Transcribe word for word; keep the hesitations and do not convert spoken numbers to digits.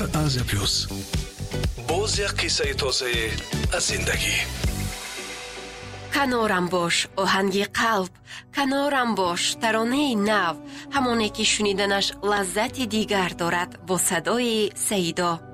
از پلوس، باز یک قصه تازه از زندگی. کنارم باش، آهنگ قلب، کنارم باش، ترانه نو، همونه که شنیدنش لذت دیگر دارد با صدای سیدا.